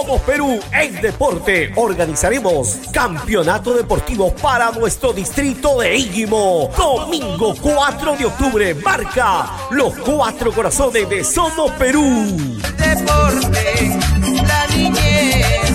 Somos Perú en deporte. Organizaremos campeonato deportivo para nuestro distrito de Íllimo. Domingo 4 de octubre. Marca los 4 corazones de Somos Perú. Deporte, la niñez.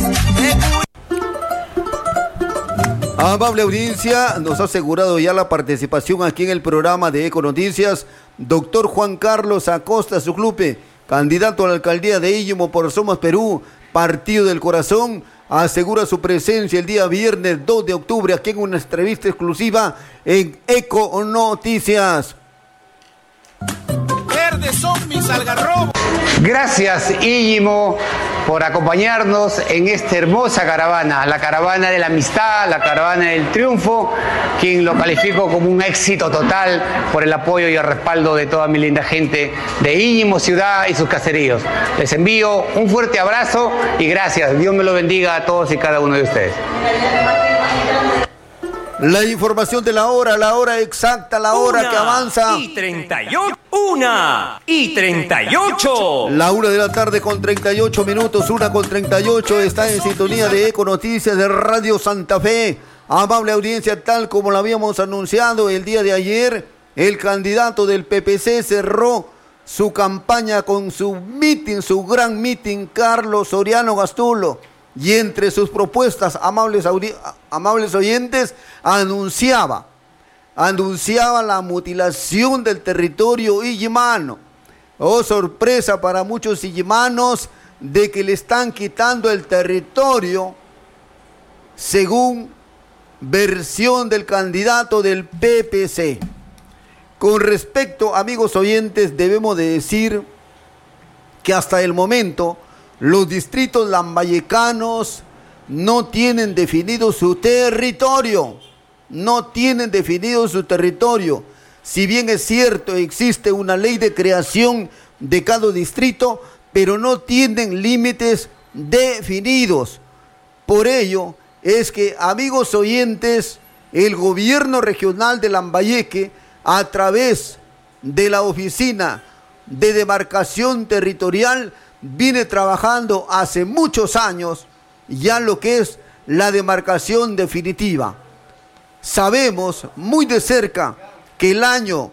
Amable audiencia, nos ha asegurado ya la participación aquí en el programa de Econoticias, doctor Juan Carlos Acosta Zuclupe, candidato a la alcaldía de Íllimo por Somos Perú, Partido del Corazón, asegura su presencia el día viernes 2 de octubre aquí en una entrevista exclusiva en Econoticias. Verdes son mis algarrobos. Gracias, Íllimo, por acompañarnos en esta hermosa caravana, la caravana de la amistad, la caravana del triunfo, quien lo califico como un éxito total por el apoyo y el respaldo de toda mi linda gente de Íllimo ciudad y sus caseríos. Les envío un fuerte abrazo y gracias. Dios me lo bendiga a todos y cada uno de ustedes. La información de la hora exacta, la hora que avanza. 1:38. 1:38. La 1 de la tarde con 38 minutos, 1:38, está en sintonía de Econoticias de Radio Santa Fe. Amable audiencia, tal como lo habíamos anunciado el día de ayer, el candidato del PPC cerró su campaña con su meeting, su gran meeting, Carlos Soriano Gastulo. Y entre sus propuestas, amables oyentes, anunciaba la mutilación del territorio illimano. Oh, sorpresa para muchos illimanos de que le están quitando el territorio, según versión del candidato del PPC. Con respecto, amigos oyentes, debemos de decir que hasta el momento los distritos lambayecanos no tienen definido su territorio. No tienen definido su territorio. Si bien es cierto, existe una ley de creación de cada distrito, pero no tienen límites definidos. Por ello es que, amigos oyentes, el gobierno regional de Lambayeque, a través de la oficina de demarcación territorial, viene trabajando hace muchos años ya lo que es la demarcación definitiva. Sabemos muy de cerca que el año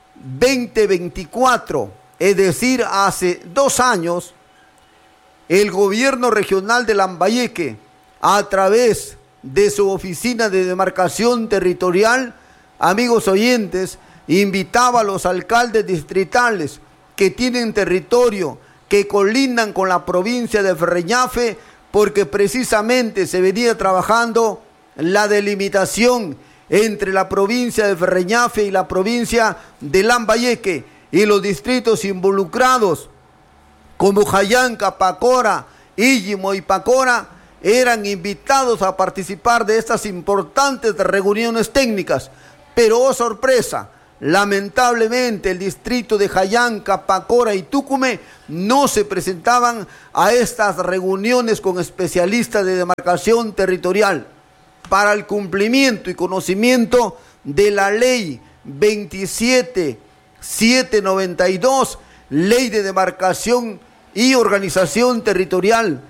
2024, es decir, hace 2 años, el gobierno regional de Lambayeque, a través de su oficina de demarcación territorial, amigos oyentes, invitaba a los alcaldes distritales que tienen territorio, que colindan con la provincia de Ferreñafe, porque precisamente se venía trabajando la delimitación entre la provincia de Ferreñafe y la provincia de Lambayeque, y los distritos involucrados como Jayanca, Pacora, Íllimo y Pacora eran invitados a participar de estas importantes reuniones técnicas. Pero, oh sorpresa, lamentablemente el distrito de Jayanca, Pacora y Tucumé no se presentaban a estas reuniones con especialistas de demarcación territorial para el cumplimiento y conocimiento de la ley 27792, ley de demarcación y organización territorial